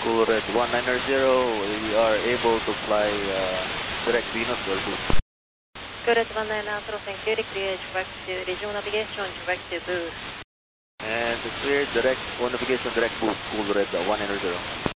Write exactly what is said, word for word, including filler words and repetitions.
Cool Red one nine zero, we are able to fly uh, direct Venus or boost. Cool Red one nine zero, thank you, clear direct to regional navigation, direct to boost. And clear direct on navigation, direct boost, Cool Red one nine zero.